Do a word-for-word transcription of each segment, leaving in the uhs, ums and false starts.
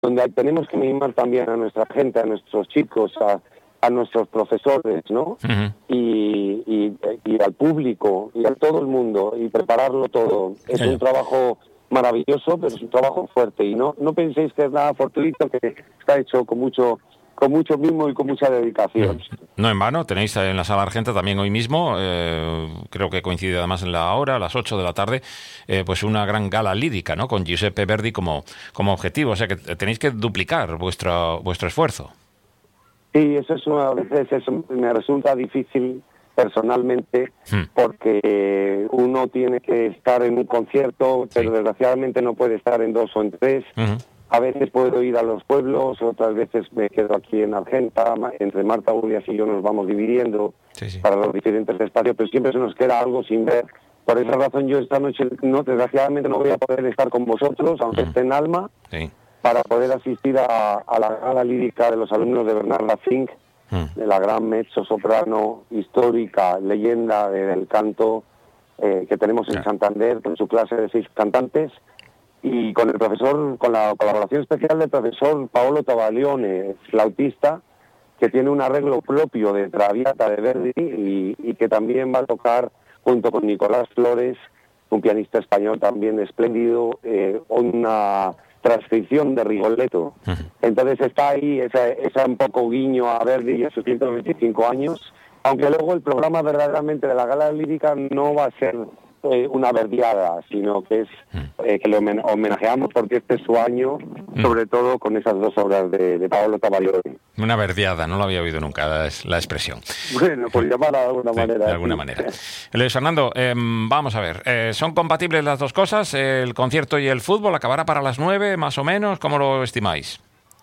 donde tenemos que mimar también a nuestra gente, a nuestros chicos, a, a nuestros profesores, ¿no? Uh-huh. y, y, y al público, y a todo el mundo, y prepararlo todo. Es sí. un trabajo maravilloso, pero es un trabajo fuerte, y no, no penséis que es nada fortuito, que está hecho con mucho... con mucho mimo y con mucha dedicación. No en vano, tenéis en la Sala Argenta también hoy mismo, eh, creo que coincide además en la hora, a las ocho de la tarde, eh, pues una gran gala lírica, ¿no? Con Giuseppe Verdi como, como objetivo, o sea que tenéis que duplicar vuestro, vuestro esfuerzo. Sí, eso es una, a veces eso me resulta difícil personalmente, hmm. porque uno tiene que estar en un concierto, pero sí. desgraciadamente no puede estar en dos o en tres. Uh-huh. A veces puedo ir a los pueblos, otras veces me quedo aquí en Argenta, entre Marta Ulias y yo nos vamos dividiendo sí, sí. para los diferentes espacios, pero siempre se nos queda algo sin ver. Por esa razón yo esta noche, no, desgraciadamente no voy a poder estar con vosotros, aunque mm. esté en Alma, sí. para poder asistir a, a la gala lírica de los alumnos de Bernarda Fink, mm. de la gran mezzo-soprano histórica, leyenda del canto eh, que tenemos en claro. Santander, con su clase de seis cantantes, y con el profesor, con la colaboración especial del profesor Paolo Tavalione, flautista, que tiene un arreglo propio de Traviata de Verdi y, y que también va a tocar junto con Nicolás Flores, un pianista español también espléndido, eh, una transcripción de Rigoletto. Uh-huh. Entonces está ahí esa, esa un poco guiño a Verdi y a sus ciento veinticinco años, aunque luego el programa verdaderamente de la gala lírica no va a ser Eh, una verdiada, sino que es eh, que le homenajeamos porque este es su año, mm. sobre todo con esas dos obras de, de Paolo Tavalione. Una verdiada, no lo había oído nunca la, la expresión. Bueno, por llamarla de alguna sí, manera. De alguna sí. manera. Luis Fernando, eh, vamos a ver, eh, ¿son compatibles las dos cosas? ¿El concierto y el fútbol acabará para las nueve, más o menos? ¿Cómo lo estimáis?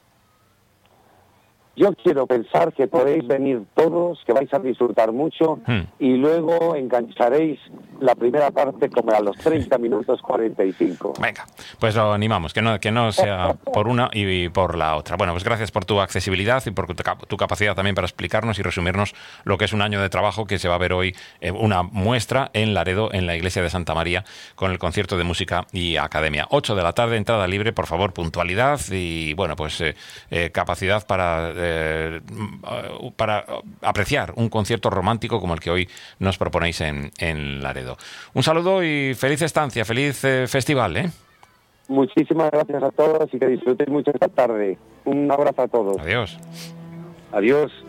Yo quiero pensar que podéis venir todos, que vais a disfrutar mucho hmm. y luego engancharéis la primera parte como a los treinta minutos cuarenta y cinco. Venga, pues lo animamos, que no, que no sea por una y por la otra. Bueno, pues gracias por tu accesibilidad y por tu, tu capacidad también para explicarnos y resumirnos lo que es un año de trabajo que se va a ver hoy, eh, una muestra en Laredo, en la iglesia de Santa María, con el concierto de música y academia. ocho de la tarde, entrada libre, por favor, puntualidad y, bueno, pues eh, eh, capacidad para... Eh, Eh, para apreciar un concierto romántico como el que hoy nos proponéis en, en Laredo. Un saludo y feliz estancia, feliz eh, festival, ¿eh? Muchísimas gracias a todos y que disfrutéis mucho esta tarde. Un abrazo a todos. Adiós. Adiós.